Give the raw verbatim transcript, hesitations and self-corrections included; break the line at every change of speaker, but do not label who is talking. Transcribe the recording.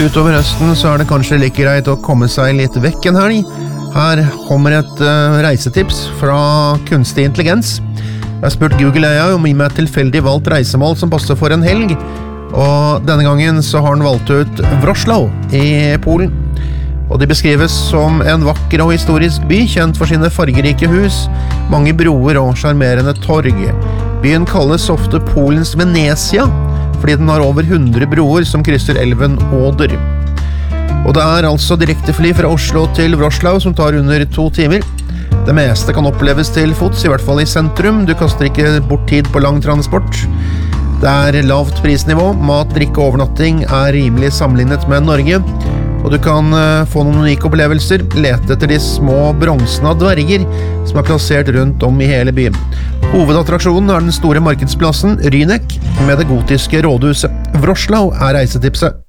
utover høsten så er det kanskje like greit å komme seg litt vekk en helg. Her kommer et uh, reisetips fra kunstig intelligens. Jeg har spurt Google A I om å gi meg et tilfeldig valgt reisemål som passer for en helg, og denne gangen så har den valgt ut Wrocław i Polen. Og de beskrives som en vakker og historisk by, kjent for sine fargerike hus, mange broer og charmerende torg. Byen kalles ofte Polens Venezia, fordi den har over hundre broer som krysser elven Oder. Og det er altså direktefly fra Oslo til Wrocław som tar under to timer. Det meste kan oppleves til fots, i hvert fall i sentrum. Du kaster ikke bort tid på lang transport. Det er lavt prisnivå, mat, drikke og overnatting er rimelig sammenlignet med Norge. Og du kan få noen unike opplevelser, lete etter de små bronzene av dverger som er plassert rundt om i hele byen. Hovedattraksjonen er den store markedsplassen Rýnek med det gotiske rådhuset. Wrocław er reisetipset.